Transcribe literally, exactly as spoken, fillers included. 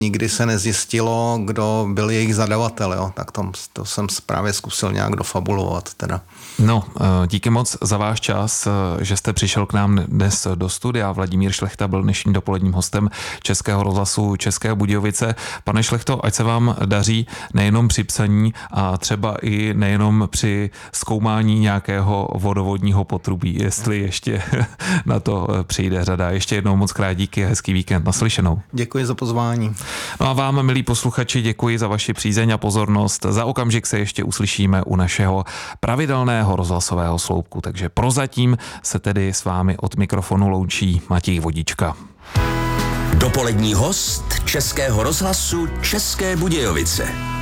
Nikdy se nezjistilo, kdo byl jejich zadavatel, jo? Tak to, to jsem právě zkusil nějak dofabulovat teda. No, díky moc za váš čas, že jste přišel k nám dnes do studia. Vladimír Šlechta byl dnešním dopoledním hostem Českého rozhlasu České Budějovice. Pane Šlechto, ať se vám daří nejenom při psaní a třeba i nejenom při zkoumání nějakého vodovodního potrubí, jestli ještě na to přijde řada. Ještě jednou moc krát díky a hezký víkend. Naslyšenou. Děkuji za pozvání. No a vám, milí posluchači, děkuji za vaši přízeň a pozornost. Za okamžik se ještě uslyšíme u našeho pravidelného rozhlasového sloupku, takže prozatím se tedy s vámi od mikrofonu loučí Matěj Vodička. Dopolední host Českého rozhlasu České Budějovice.